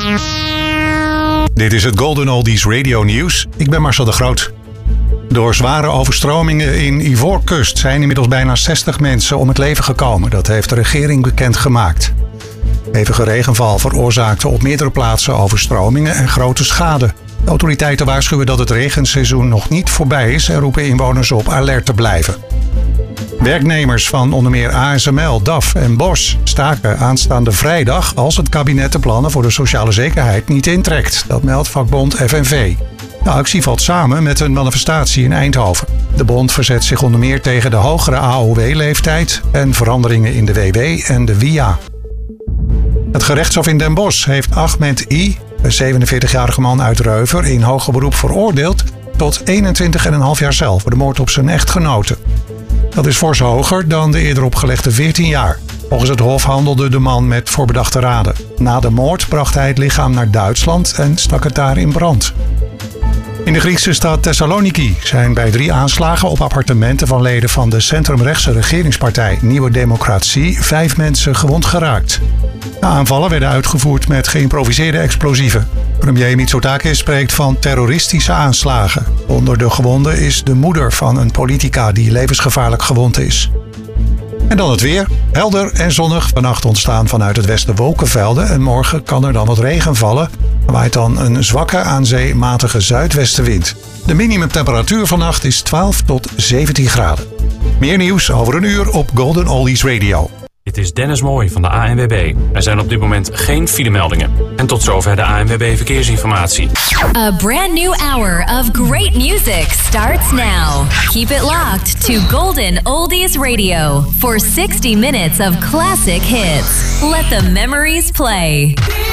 Dit is het Golden Oldies Radio Nieuws. Ik ben Marcel de Groot. Door zware overstromingen in Ivoorkust zijn inmiddels bijna 60 mensen om het leven gekomen. Dat heeft de regering bekendgemaakt. Hevige regenval veroorzaakte op meerdere plaatsen overstromingen en grote schade. De autoriteiten waarschuwen dat het regenseizoen nog niet voorbij is en roepen inwoners op alert te blijven. Werknemers van onder meer ASML, DAF en Bosch staken aanstaande vrijdag als het kabinet de plannen voor de sociale zekerheid niet intrekt. Dat meldt vakbond FNV. De actie valt samen met een manifestatie in Eindhoven. De bond verzet zich onder meer tegen de hogere AOW-leeftijd en veranderingen in de WW en de WIA. Het gerechtshof in Den Bosch heeft Ahmed I., een 47-jarige man uit Reuver, in hoger beroep veroordeeld tot 21,5 jaar cel voor de moord op zijn echtgenote. Dat is fors hoger dan de eerder opgelegde 14 jaar. Volgens het hof handelde de man met voorbedachte raden. Na de moord bracht hij het lichaam naar Duitsland en stak het daar in brand. In de Griekse stad Thessaloniki zijn bij 3 aanslagen op appartementen van leden van de centrumrechtse regeringspartij Nieuwe Democratie 5 mensen gewond geraakt. De aanvallen werden uitgevoerd met geïmproviseerde explosieven. Premier Mitsotakis spreekt van terroristische aanslagen. Onder de gewonden is de moeder van een politica die levensgevaarlijk gewond is. En dan het weer. Helder en zonnig. Vannacht ontstaan vanuit het westen wolkenvelden en morgen kan er dan wat regen vallen. Er waait dan een zwakke aan zee matige zuidwestenwind. De minimumtemperatuur vannacht is 12 tot 17 graden. Meer nieuws over een uur op Golden Oldies Radio. Dit is Dennis Mooij van de ANWB. Er zijn op dit moment geen filemeldingen. En tot zover de ANWB Verkeersinformatie. A brand new hour of great music starts now. Keep it locked to Golden Oldies Radio for 60 minutes of classic hits. Let the memories play.